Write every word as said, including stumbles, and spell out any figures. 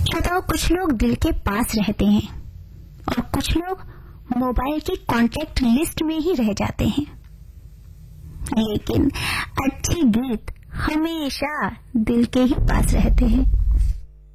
श्रोताओं, कुछ लोग दिल के पास रहते हैं और कुछ लोग मोबाइल की कॉन्टैक्ट लिस्ट में ही रह जाते हैं, लेकिन अच्छे गीत हमेशा दिल के ही पास रहते हैं।